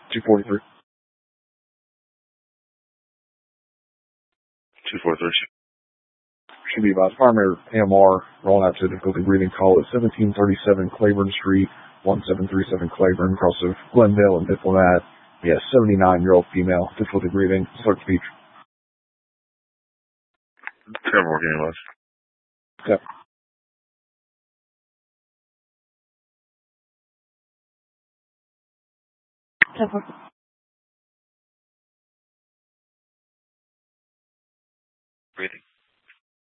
243. 243. Should be about primary AMR, rolling out to difficulty breathing call at 1737 Claiborne Street, 1737 Claiborne, across of Glendale and Diplomat. Yes, 79-year-old female, difficulty breathing, start speech. 10-14 less. Yep. Ten 14.